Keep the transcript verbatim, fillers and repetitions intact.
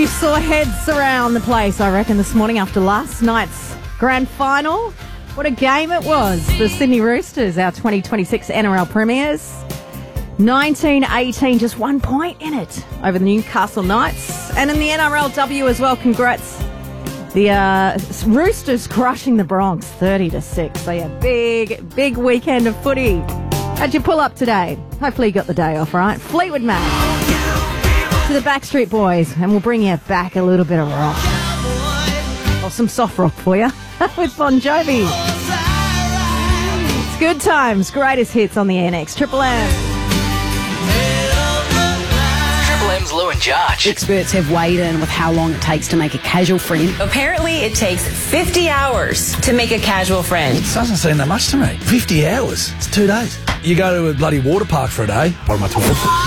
You saw heads around the place, I reckon, this morning after last night's grand final. What a game it was. The Sydney Roosters, our twenty twenty-six N R L premiers. nineteen eighteen, just one point in it over the Newcastle Knights. And in the N R L W as well, congrats. The uh, Roosters crushing the Bronx thirty to six. So yeah, big, big weekend of footy. How'd you pull up today? Hopefully you got the day off, right? Fleetwood Mac to the Backstreet Boys, and we'll bring you back a little bit of rock. Or some soft rock for you with Bon Jovi. It's good times, greatest hits on the N X. Triple M. Lou and Josh. Experts have weighed in with how long it takes to make a casual friend. Apparently, it takes fifty hours to make a casual friend. It doesn't seem that much to me. fifty hours? It's two days. You go to a bloody water park for a day. What am I talking?